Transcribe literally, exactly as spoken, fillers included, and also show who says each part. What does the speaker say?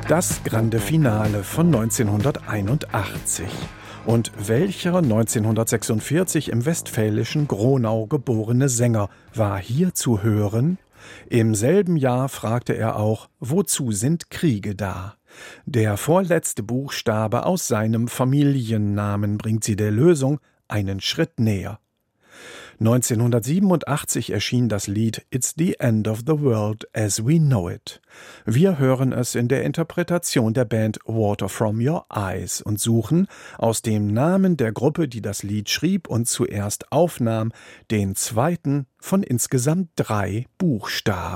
Speaker 1: Das Grande Finale von neunzehnhunderteinundachtzig. Und welcher neunzehnhundertsechsundvierzig im westfälischen Gronau geborene Sänger war hier zu hören? Im selben Jahr fragte er auch, wozu sind Kriege da? Der vorletzte Buchstabe aus seinem Familiennamen bringt sie der Lösung einen Schritt näher. neunzehnhundertsiebenundachtzig erschien das Lied It's the End of the World as We Know It. Wir hören es in der Interpretation der Band Water from Your Eyes und suchen aus dem Namen der Gruppe, die das Lied schrieb und zuerst aufnahm, den zweiten von insgesamt drei Buchstaben.